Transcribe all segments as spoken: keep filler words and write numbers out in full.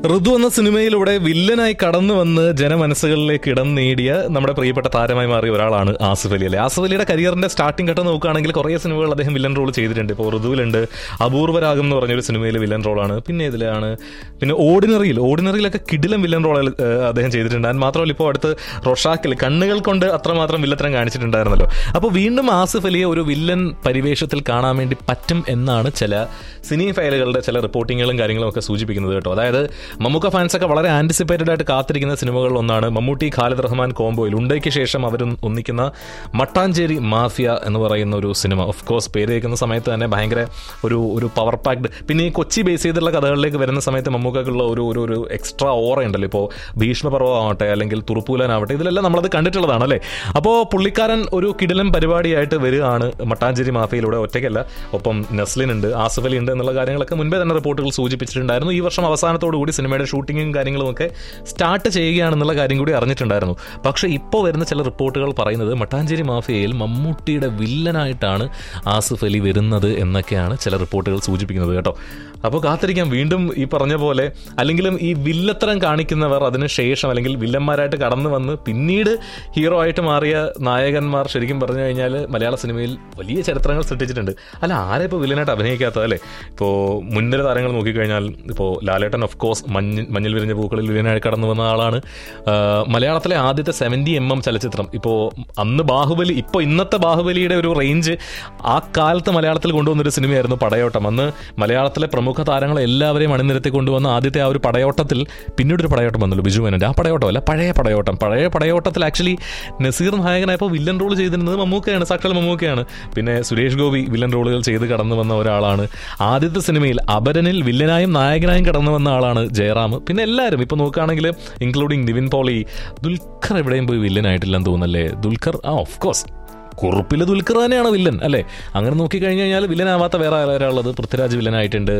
ഋതു എന്ന സിനിമയിലൂടെ വില്ലനായി കടന്നു വന്ന് ജനമനസ്സുകളിലേക്ക് ഇടം നേടിയ നമ്മുടെ പ്രിയപ്പെട്ട താരമായി മാറിയ ഒരാളാണ് ആസിഫ് അലി അല്ലേ. ആസിഫ് അലിയുടെ കരിയറിന്റെ സ്റ്റാർട്ടിംഗ് ഘട്ടം നോക്കുകയാണെങ്കിൽ കുറേ സിനിമകൾ അദ്ദേഹം വില്ലൻ റോൾ ചെയ്തിട്ടുണ്ട്. ഇപ്പോൾ ഋതുവിലുണ്ട്, അപൂർവരാഗം എന്ന് പറഞ്ഞൊരു സിനിമയിൽ വില്ലൻ റോളാണ്. പിന്നെ ഇതിലാണ് പിന്നെ ഓർഡിനറിയിൽ ഓർഡിനറിയിലൊക്കെ കിടിലം വില്ലൻ റോൾ അദ്ദേഹം ചെയ്തിട്ടുണ്ട്. അത് മാത്രമല്ല ഇപ്പോൾ അടുത്ത് റൊഷാക്കിൽ കണ്ണുകൾ കൊണ്ട് അത്രമാത്രം വില്ലത്തരം കാണിച്ചിട്ടുണ്ടായിരുന്നല്ലോ. അപ്പോൾ വീണ്ടും ആസിഫ് അലിയെ ഒരു വില്ലൻ പരിവേഷത്തിൽ കാണാൻ വേണ്ടി പറ്റും എന്നാണ് ചില സിനി ഫയലുകളുടെ ചില റിപ്പോർട്ടിങ്ങുകളും കാര്യങ്ങളും ഒക്കെ സൂചിപ്പിക്കുന്നത് കേട്ടോ. അതായത് മമ്മൂക്ക ഫാൻസൊക്കെ വളരെ ആന്റിസിപ്പേറ്റഡ് ആയിട്ട് കാത്തിരിക്കുന്ന സിനിമകളിൽ ഒന്നാണ് മമ്മൂട്ടി ഖാലിദ് റഹ്മാൻ കോംബോയിൽ ഉണ്ടയ്ക്ക് ശേഷം അവർ ഒന്നിക്കുന്ന മട്ടാഞ്ചേരി മാഫിയ എന്ന് പറയുന്ന ഒരു സിനിമ. ഓഫ് കോഴ്സ് പേര് കേൾക്കുന്ന സമയത്ത് തന്നെ ഭയങ്കര ഒരു ഒരു പവർ പാക്ഡ്, പിന്നെ ഈ കൊച്ചി ബേസ് ചെയ്തുള്ള കഥകളിലേക്ക് വരുന്ന സമയത്ത് മമ്മൂക്കുള്ള ഒരു ഒരു ഒരു എക്സ്ട്രാ ഓറ ഉണ്ടല്ലോ. ഇപ്പോൾ ഭീഷ്മപർവ്വമാവട്ടെ അല്ലെങ്കിൽ തുറുപ്പൂലാനാവട്ടെ, ഇതിലെല്ലാം നമ്മളത് കണ്ടിട്ടുള്ളതാണ് അല്ലേ. അപ്പോൾ പുള്ളിക്കാരൻ ഒരു കിടിലൻ പരിപാടിയായിട്ട് വരികയാണ് മട്ടാഞ്ചേരി മാഫിയയിലൂടെ. ഒറ്റയ്ക്കല്ല, ഒപ്പം നസ്ലിൻ ഉണ്ട്, ആസിഫ് അലി ഉണ്ട് എന്നുള്ള കാര്യങ്ങളൊക്കെ മുൻപേ തന്നെ റിപ്പോർട്ടുകൾ സൂചിപ്പിച്ചിട്ടുണ്ടായിരുന്നു. ഈ വർഷം അവസാനത്തോടു കൂടി സിനിമയുടെ ഷൂട്ടിങ്ങും കാര്യങ്ങളും ഒക്കെ സ്റ്റാർട്ട് ചെയ്യുകയാണെന്നുള്ള കാര്യം കൂടി അറിഞ്ഞിട്ടുണ്ടായിരുന്നു. പക്ഷേ ഇപ്പോൾ വരുന്ന ചില റിപ്പോർട്ടുകൾ പറയുന്നത് മട്ടാഞ്ചേരി മാഫിയയിൽ മമ്മൂട്ടിയുടെ വില്ലനായിട്ടാണ് ആസിഫ് അലി വരുന്നത് എന്നൊക്കെയാണ് ചില റിപ്പോർട്ടുകൾ സൂചിപ്പിക്കുന്നത് കേട്ടോ. അപ്പോൾ കാത്തിരിക്കാം. വീണ്ടും ഈ പറഞ്ഞ പോലെ അല്ലെങ്കിലും ഈ വില്ലത്തരം കാണിക്കുന്നവർ അതിന് ശേഷം അല്ലെങ്കിൽ വില്ലന്മാരായിട്ട് കടന്നു വന്ന് പിന്നീട് ഹീറോ ആയിട്ട് മാറിയ നായകന്മാർ ശരിക്കും പറഞ്ഞു കഴിഞ്ഞാൽ മലയാള സിനിമയിൽ വലിയ ചരിത്രങ്ങൾ സൃഷ്ടിച്ചിട്ടുണ്ട്. അല്ല, ആരെ ഇപ്പോൾ വില്ലനായിട്ട് അഭിനയിക്കാത്തത് അല്ലേ. ഇപ്പോൾ മുൻനിര താരങ്ങൾ നോക്കിക്കഴിഞ്ഞാൽ ഇപ്പോൾ ലാലേട്ടൻ ഓഫ് കോഴ്സ് മഞ്ഞ മഞ്ഞൾ വിരിഞ്ഞ പൂക്കളിൽ വില്ലനായി കടന്നു വന്ന ആളാണ്. മലയാളത്തിലെ ആദ്യത്തെ സെവൻറ്റി എം എം ചലച്ചിത്രം, ഇപ്പോൾ അന്ന് ബാഹുബലി, ഇപ്പോൾ ഇന്നത്തെ ബാഹുബലിയുടെ ഒരു റേഞ്ച് ആ കാലത്ത് മലയാളത്തിൽ കൊണ്ടുവന്നൊരു സിനിമയായിരുന്നു പടയോട്ടം. അന്ന് മലയാളത്തിലെ പ്രമുഖ താരങ്ങളെ എല്ലാവരെയും അണിനിരത്തി കൊണ്ടുവന്ന ആദ്യത്തെ ആ ഒരു പടയോട്ടത്തിൽ പിന്നീടൊരു പടയോട്ടം വന്നല്ലോ, ബിജു മേനോൻ്റെ. ആ പടയോട്ടമല്ല, പഴയ പടയോട്ടം. പഴയ പടയോട്ടത്തിൽ ആക്ച്വലി നസീർ നായകനായപ്പോൾ വില്ലൻ റോൾ ചെയ്തിരുന്നത് മമ്മൂക്കയാണ്, സാക്ഷാൽ മമ്മൂക്കയാണ്. പിന്നെ സുരേഷ് ഗോപി വില്ലൻ റോളുകൾ ചെയ്ത് കടന്നു വന്ന ഒരാളാണ്. ആദ്യത്തെ സിനിമയിൽ അപരനിൽ വില്ലനായും നായകനായും കടന്നു വന്ന ആളാണ് ജയറാം. പിന്നെ എല്ലാവരും ഇപ്പോൾ നോക്കുകയാണെങ്കിൽ ഇൻക്ലൂഡിങ് നിവിൻ പോളി. ദുൽഖർ എവിടെയും പോയി വില്ലനായിട്ടില്ലെന്ന് തോന്നുന്നല്ലേ. ദുൽഖർ ആ ഓഫ് കോഴ്സ് കുറുപ്പിൽ ദുൽഖർ തന്നെയാണ് വില്ലൻ അല്ലേ. അങ്ങനെ നോക്കിക്കഴിഞ്ഞ് കഴിഞ്ഞാൽ വില്ലനാവാത്ത വേറെ ആരാളുള്ളത്? പൃഥ്വിരാജ് വില്ലനായിട്ടുണ്ട്.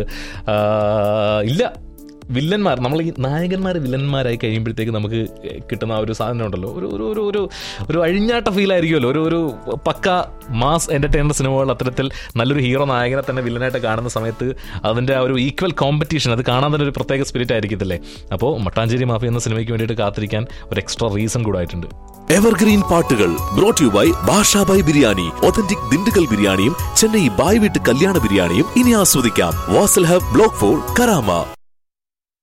ഇല്ല, വില്ലന്മാർ നമ്മൾ ഈ നായകന്മാർ വില്ലന്മാരായി കഴിയുമ്പോഴത്തേക്ക് നമുക്ക് കിട്ടുന്ന ആ ഒരു സാധനം ഉണ്ടല്ലോ, ഒരു ഒരു ഒരു ഒരു ഒരു അഴിഞ്ഞാട്ട ഫീൽ ആയിരിക്കുമല്ലോ. ഒരു ഒരു പക്ക മാസ് എൻ്റർടൈനർ സിനിമകൾ അത്തരത്തിൽ നല്ലൊരു ഹീറോ നായകനെ തന്നെ വില്ലനായിട്ട് കാണുന്ന സമയത്ത് അതിൻ്റെ ആ ഒരു ഈക്വൽ കോമ്പറ്റീഷൻ അത് കാണാൻ തന്നെ ഒരു പ്രത്യേക സ്പിരിറ്റ് ആയിരിക്കത്തില്ലേ. അപ്പോൾ മട്ടാഞ്ചേരി മാഫിയ എന്ന സിനിമയ്ക്ക് വേണ്ടിയിട്ട് കാത്തിരിക്കാൻ ഒരു എക്സ്ട്രാ റീസൺ കൂടെ ആയിട്ടുണ്ട്. എവർഗ്രീൻ പാട്ടുകൾ brought you by Basha Bhai biryani. Authentic Dindigul ബിരിയാണിയും ചെന്നൈ ബായ് വീട്ട് കല്യാണ ബിരിയാണിയും ഇനി ആസ്വദിക്കാം. Wasl hub block four Karama.